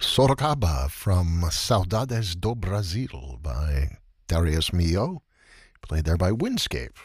Sorocaba from Saudades do Brasil by Darius Milhaud, played there by Windscape.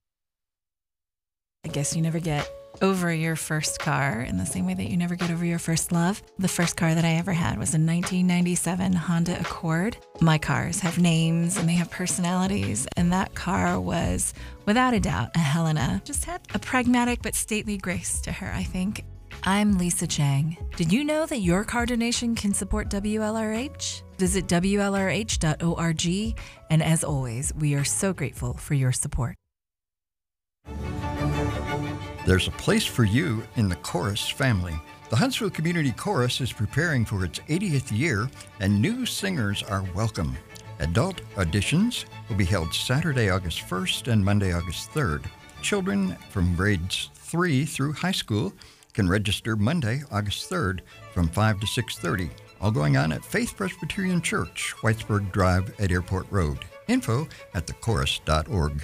I guess you never get over your first car in the same way that you never get over your first love. The first car that I ever had was a 1997 Honda Accord. My cars have names and they have personalities, and that car was, without a doubt, a Helena. Just had a pragmatic but stately grace to her, I think. I'm Lisa Chang. Did you know that your car donation can support WLRH? Visit WLRH.org, and as always, we are so grateful for your support. There's a place for you in the Chorus family. The Huntsville Community Chorus is preparing for its 80th year, and new singers are welcome. Adult auditions will be held Saturday, August 1st and Monday, August 3rd. Children from grades 3 through high school can register Monday, August 3rd from 5 to 6:30. All going on at Faith Presbyterian Church, Whitesburg Drive at Airport Road. Info at thechorus.org.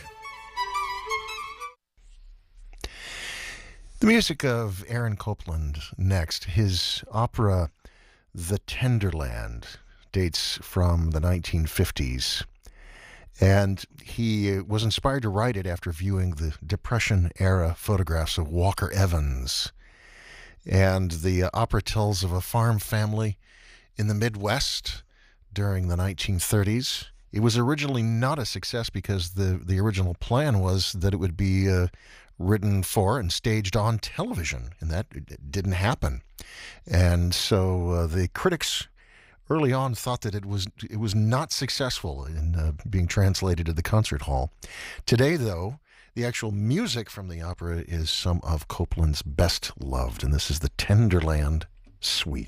The music of Aaron Copland next. His opera, The Tenderland, dates from the 1950s. And he was inspired to write it after viewing the Depression-era photographs of Walker Evans. And the opera tells of a farm family in the Midwest during the 1930s. It was originally not a success because the original plan was that it would be written for and staged on television, and that didn't happen. And so the critics early on thought that it was not successful in being translated to the concert hall. Today, though, the actual music from the opera is some of Copland's best loved, and this is the Tenderland Suite.